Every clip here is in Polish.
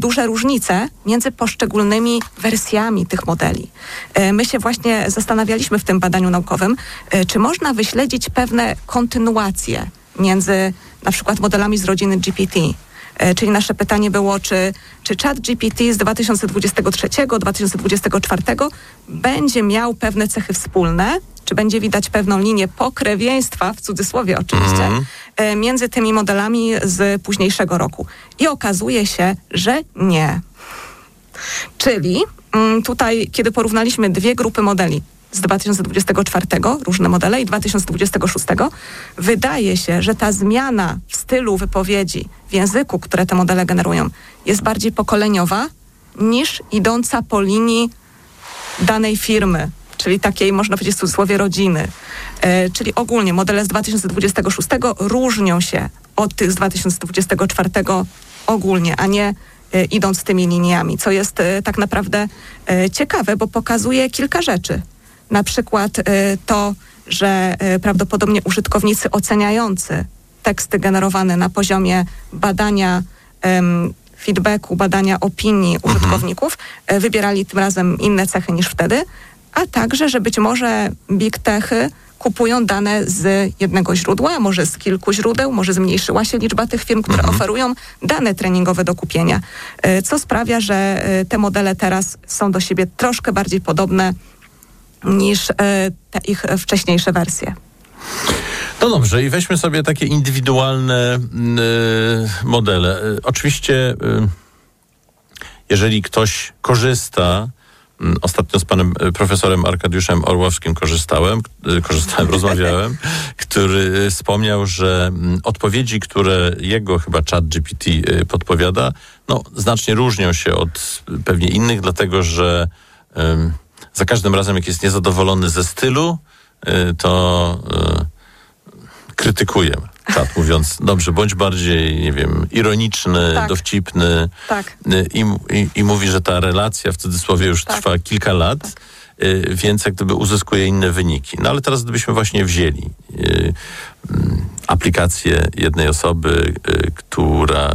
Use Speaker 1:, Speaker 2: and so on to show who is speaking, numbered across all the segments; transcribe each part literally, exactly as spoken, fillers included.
Speaker 1: duże różnice między poszczególnymi wersjami tych modeli. My się właśnie zastanawialiśmy w tym badaniu naukowym, czy można wyśledzić pewne kontynuacje między na przykład modelami z rodziny G P T. Czyli nasze pytanie było, czy, czy ChatGPT z dwa tysiące dwudziestego trzeciego do dwa tysiące dwudziestego czwartego będzie miał pewne cechy wspólne, czy będzie widać pewną linię pokrewieństwa, w cudzysłowie oczywiście, mm. między tymi modelami z późniejszego roku. I okazuje się, że nie. Czyli tutaj, kiedy porównaliśmy dwie grupy modeli z dwa tysiące dwudziestego czwartego, różne modele, i dwa tysiące dwudziestego szóstego, wydaje się, że ta zmiana w stylu wypowiedzi, w języku, które te modele generują, jest bardziej pokoleniowa niż idąca po linii danej firmy, czyli takiej, można powiedzieć w cudzysłowie, rodziny. E, czyli ogólnie modele z dwa tysiące dwudziestego szóstego różnią się od tych z dwa tysiące dwudziestego czwartego ogólnie, a nie e, idąc tymi liniami, co jest e, tak naprawdę e, ciekawe, bo pokazuje kilka rzeczy. Na przykład y, to, że y, prawdopodobnie użytkownicy oceniający teksty generowane na poziomie badania ym, feedbacku, badania opinii mhm. użytkowników y, wybierali tym razem inne cechy niż wtedy, a także, że być może big techy kupują dane z jednego źródła, może z kilku źródeł, może zmniejszyła się liczba tych firm, które mhm. oferują dane treningowe do kupienia, y, co sprawia, że y, te modele teraz są do siebie troszkę bardziej podobne niż y, te ich wcześniejsze wersje.
Speaker 2: No dobrze, i weźmy sobie takie indywidualne y, modele. Y, oczywiście, y, jeżeli ktoś korzysta, y, ostatnio z panem y, profesorem Arkadiuszem Orłowskim korzystałem, y, korzystałem, rozmawiałem, który y, wspomniał, że y, odpowiedzi, które jego chyba ChatGPT y, podpowiada, no znacznie różnią się od y, pewnie innych, dlatego że y, za każdym razem, jak jest niezadowolony ze stylu, to y, krytykuje czat, mówiąc, dobrze, bądź bardziej, nie wiem, ironiczny, tak. dowcipny. Tak. Y, i, i, I mówi, że ta relacja w cudzysłowie już tak. trwa kilka lat, tak. y, więc jak gdyby uzyskuje inne wyniki. No ale teraz gdybyśmy właśnie wzięli y, y, aplikację jednej osoby, y, która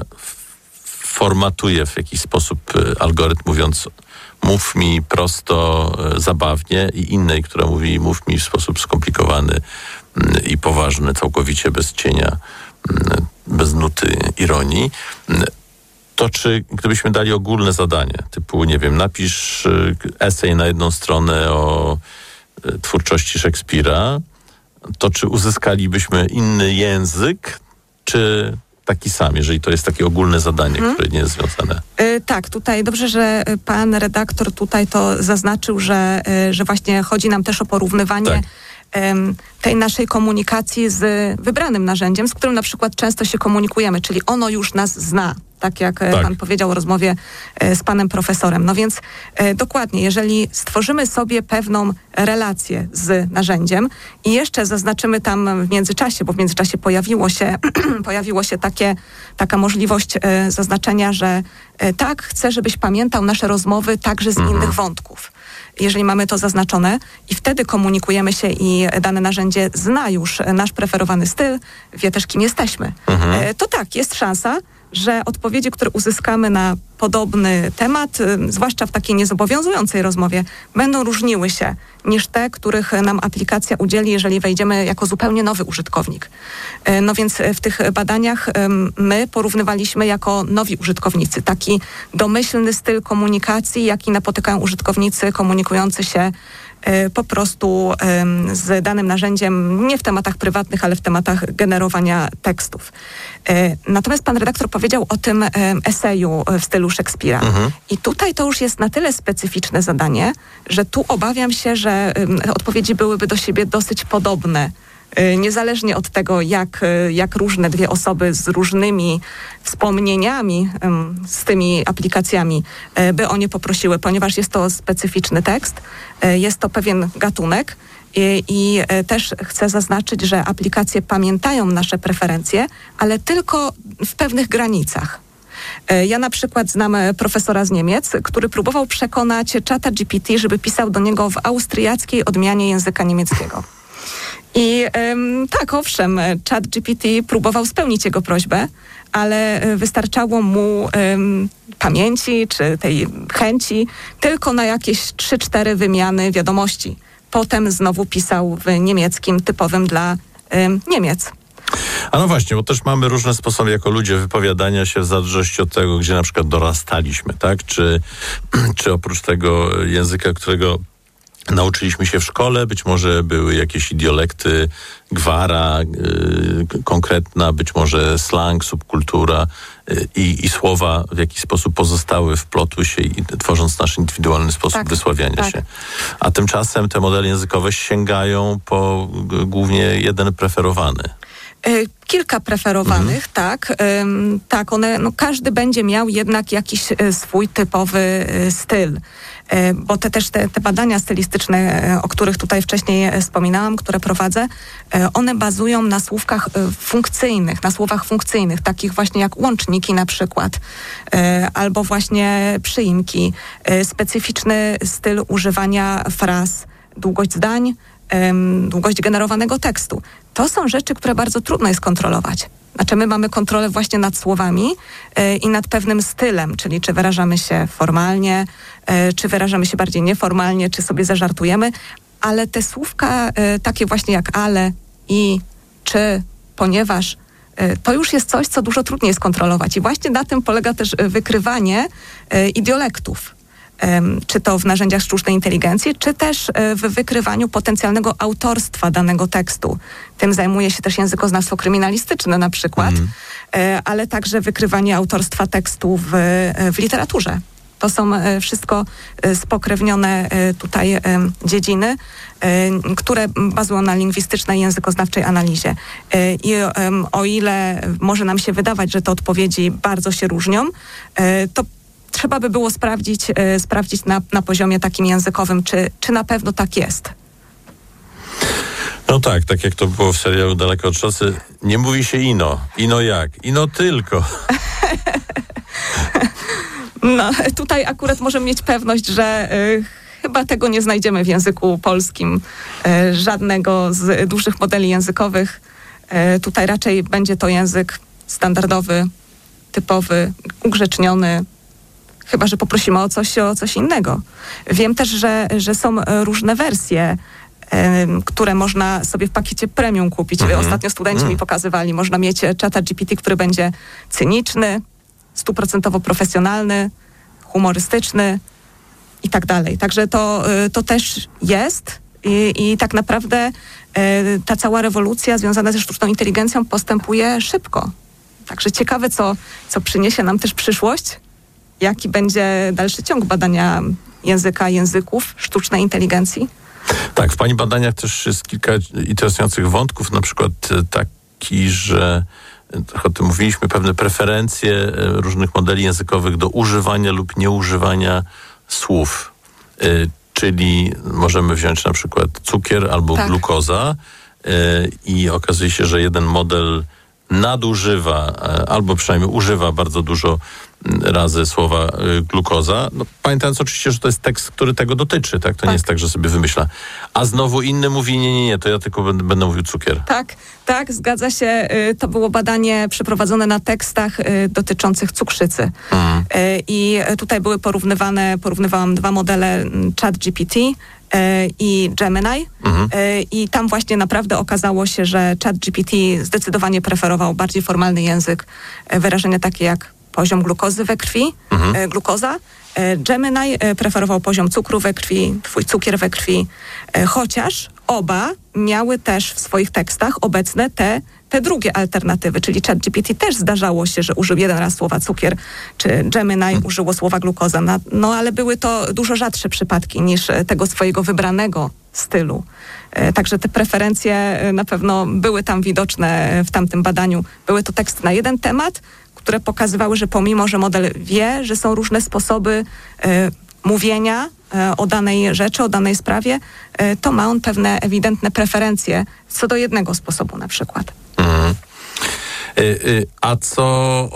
Speaker 2: formatuje w jakiś sposób y, algorytm, mówiąc, mów mi prosto, e, zabawnie, i innej, która mówi, mów mi w sposób skomplikowany m, i poważny, całkowicie bez cienia, m, bez nuty ironii. M, to czy gdybyśmy dali ogólne zadanie, typu, nie wiem, napisz e, esej na jedną stronę o e, twórczości Szekspira, to czy uzyskalibyśmy inny język, czy taki sam, jeżeli to jest takie ogólne zadanie, hmm. które nie jest związane.
Speaker 1: Yy, tak, tutaj dobrze, że pan redaktor tutaj to zaznaczył, że, yy, że właśnie chodzi nam też o porównywanie tak. yy, tej naszej komunikacji z wybranym narzędziem, z którym na przykład często się komunikujemy, czyli ono już nas zna, tak jak tak. pan powiedział o rozmowie z panem profesorem. No więc e, dokładnie, jeżeli stworzymy sobie pewną relację z narzędziem i jeszcze zaznaczymy tam w międzyczasie, bo w międzyczasie pojawiło się, pojawiło się takie, taka możliwość e, zaznaczenia, że e, tak, chcę, żebyś pamiętał nasze rozmowy także z mhm. innych wątków. Jeżeli mamy to zaznaczone i wtedy komunikujemy się i dane narzędzie zna już nasz preferowany styl, wie też, kim jesteśmy, mhm. e, to tak, jest szansa, że odpowiedzi, które uzyskamy na podobny temat, y, zwłaszcza w takiej niezobowiązującej rozmowie, będą różniły się niż te, których nam aplikacja udzieli, jeżeli wejdziemy jako zupełnie nowy użytkownik. Y, no więc w tych badaniach y, my porównywaliśmy jako nowi użytkownicy taki domyślny styl komunikacji, jaki napotykają użytkownicy komunikujący się y, po prostu y, z danym narzędziem, nie w tematach prywatnych, ale w tematach generowania tekstów. Y, natomiast pan redaktor powiedział o tym y, eseju w stylu Szekspira. Mhm. I tutaj to już jest na tyle specyficzne zadanie, że tu obawiam się, że y, odpowiedzi byłyby do siebie dosyć podobne. Y, niezależnie od tego, jak, y, jak różne dwie osoby z różnymi wspomnieniami y, z tymi aplikacjami y, by o nie poprosiły, ponieważ jest to specyficzny tekst, y, jest to pewien gatunek. I, I też chcę zaznaczyć, że aplikacje pamiętają nasze preferencje, ale tylko w pewnych granicach. Ja na przykład znam profesora z Niemiec, który próbował przekonać czata G P T, żeby pisał do niego w austriackiej odmianie języka niemieckiego. I ym, tak, owszem, ChatGPT próbował spełnić jego prośbę, ale wystarczało mu um, pamięci czy tej chęci tylko na jakieś trzy cztery wymiany wiadomości. Potem znowu pisał w niemieckim typowym dla um, Niemiec.
Speaker 2: A no właśnie, bo też mamy różne sposoby jako ludzie wypowiadania się w zależności od tego, gdzie na przykład dorastaliśmy, tak? Czy, czy oprócz tego języka, którego nauczyliśmy się w szkole, być może były jakieś idiolekty, gwara yy, konkretna, być może slang, subkultura yy, i, i słowa w jakiś sposób pozostały, wplotły się i tworząc nasz indywidualny sposób tak, wysławiania tak. się. A tymczasem te modele językowe sięgają po g- głównie jeden preferowany.
Speaker 1: Kilka preferowanych, mhm. tak. Ym, tak, one, no, każdy będzie miał jednak jakiś y, swój typowy y, styl. Y, bo te też te, te badania stylistyczne, y, o których tutaj wcześniej y, wspominałam, które prowadzę, y, one bazują na słówkach y, funkcyjnych, na słowach funkcyjnych, takich właśnie jak łączniki na przykład, y, albo właśnie przyimki, y, specyficzny styl używania fraz, długość zdań, długość generowanego tekstu. To są rzeczy, które bardzo trudno jest kontrolować. Znaczy my mamy kontrolę właśnie nad słowami yy, i nad pewnym stylem, czyli czy wyrażamy się formalnie, yy, czy wyrażamy się bardziej nieformalnie, czy sobie zażartujemy, ale te słówka yy, takie właśnie jak ale, i, czy, ponieważ, yy, to już jest coś, co dużo trudniej jest kontrolować i właśnie na tym polega też wykrywanie yy, idiolektów. Czy to w narzędziach sztucznej inteligencji, czy też w wykrywaniu potencjalnego autorstwa danego tekstu. Tym zajmuje się też językoznawstwo kryminalistyczne na przykład, mm. ale także wykrywanie autorstwa tekstu w, w literaturze. To są wszystko spokrewnione tutaj dziedziny, które bazują na lingwistycznej, językoznawczej analizie. I o ile może nam się wydawać, że te odpowiedzi bardzo się różnią, to trzeba by było sprawdzić, e, sprawdzić na, na poziomie takim językowym, czy, czy na pewno tak jest.
Speaker 2: No tak, tak jak to było w serialu Daleko od szosy, nie mówi się ino. Ino jak? Ino tylko.
Speaker 1: No, tutaj akurat możemy mieć pewność, że y, chyba tego nie znajdziemy w języku polskim. Y, żadnego z dużych modeli językowych. Y, tutaj raczej będzie to język standardowy, typowy, ugrzeczniony. Chyba że poprosimy o coś, o coś innego. Wiem też, że, że są różne wersje, um, które można sobie w pakiecie premium kupić. Mm-hmm. Ostatnio studenci mm. mi pokazywali. Można mieć czata G P T, który będzie cyniczny, stuprocentowo profesjonalny, humorystyczny i tak dalej. Także to, to też jest i, i tak naprawdę y, ta cała rewolucja związana ze sztuczną inteligencją postępuje szybko. Także ciekawe, co, co przyniesie nam też przyszłość. Jaki będzie dalszy ciąg badania języka, języków, sztucznej inteligencji?
Speaker 2: Tak, w Pani badaniach też jest kilka interesujących wątków, na przykład taki, że trochę o tym mówiliśmy, pewne preferencje różnych modeli językowych do używania lub nieużywania słów. Y, czyli możemy wziąć na przykład cukier albo tak. glukoza y, i okazuje się, że jeden model nadużywa albo przynajmniej używa bardzo dużo razy słowa y, glukoza. No, pamiętając oczywiście, że to jest tekst, który tego dotyczy, tak? To tak. nie jest tak, że sobie wymyśla. A znowu inny mówi, nie, nie, nie, to ja tylko będę, będę mówił cukier.
Speaker 1: Tak, tak, zgadza się. Y, to było badanie przeprowadzone na tekstach y, dotyczących cukrzycy. Mhm. Y, I tutaj były porównywane, porównywałam dwa modele ChatGPT i Gemini. Mhm. I tam właśnie naprawdę okazało się, że ChatGPT zdecydowanie preferował bardziej formalny język, wyrażenia takie jak poziom glukozy we krwi, mhm. glukoza. Gemini preferował poziom cukru we krwi, twój cukier we krwi, chociaż oba miały też w swoich tekstach obecne te, te drugie alternatywy, czyli ChatGPT też zdarzało się, że użył jeden raz słowa cukier, czy Gemini hmm. użyło słowa glukoza, no, no ale były to dużo rzadsze przypadki niż tego swojego wybranego stylu. Także te preferencje na pewno były tam widoczne w tamtym badaniu. Były to teksty na jeden temat, które pokazywały, że pomimo, że model wie, że są różne sposoby y, mówienia y, o danej rzeczy, o danej sprawie, y, to ma on pewne ewidentne preferencje co do jednego sposobu na przykład. Mm.
Speaker 2: Y, y, a co,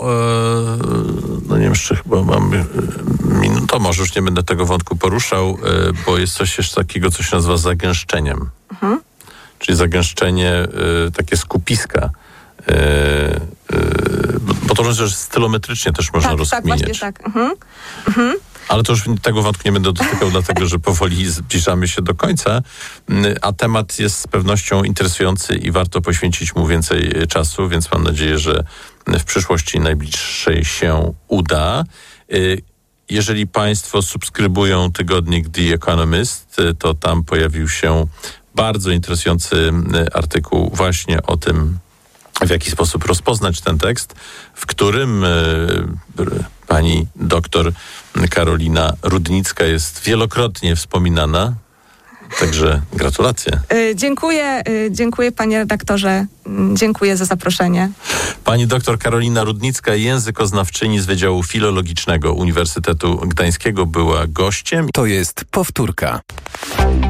Speaker 2: y, no nie wiem, jeszcze chyba mam minutę, to może już nie będę tego wątku poruszał, y, bo jest coś jeszcze takiego, co się nazywa zagęszczeniem. Mhm. Czyli zagęszczenie, y, takie skupiska. Y, y, bo to podążać, że stylometrycznie też można
Speaker 1: tak,
Speaker 2: rozkminiać.
Speaker 1: Tak, właśnie tak. Mhm. Mhm.
Speaker 2: Ale to już tego wątku nie będę dotykał, dlatego że powoli zbliżamy się do końca, a temat jest z pewnością interesujący i warto poświęcić mu więcej czasu, więc mam nadzieję, że w przyszłości najbliższej się uda. Jeżeli Państwo subskrybują tygodnik The Economist, to tam pojawił się bardzo interesujący artykuł właśnie o tym, w jaki sposób rozpoznać ten tekst, w którym pani doktor Karolina Rudnicka jest wielokrotnie wspominana. Także gratulacje.
Speaker 1: Dziękuję, dziękuję panie redaktorze. Dziękuję za zaproszenie.
Speaker 2: Pani doktor Karolina Rudnicka, językoznawczyni z Wydziału Filologicznego Uniwersytetu Gdańskiego, była gościem.
Speaker 3: To jest powtórka.